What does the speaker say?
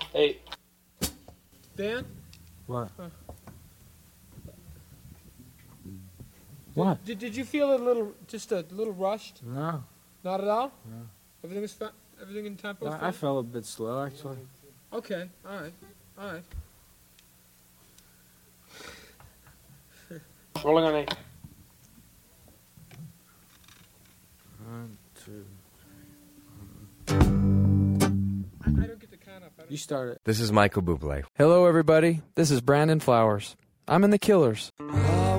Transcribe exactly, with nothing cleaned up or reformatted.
Eight. Dan? What? Huh. What? Did, did you feel a little, just a little rushed? No. Not at all? No. Everything was fa- everything in tempo? I, I felt a bit slow, actually. Okay, all right, all right. Rolling on eight. One, two. I, I don't get the count up. I don't You started. This is Michael Bublé. Hello, everybody. This is Brandon Flowers. I'm in The Killers.